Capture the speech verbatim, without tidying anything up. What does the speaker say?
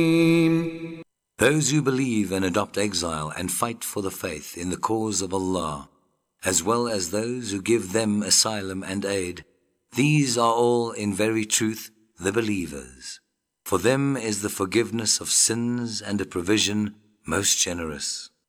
Those who believe and adopt exile and fight for the faith in the cause of Allah, as well as those who give them asylum and aid, these are all in very truth the believers. For them is the forgiveness of sins and a provision most generous.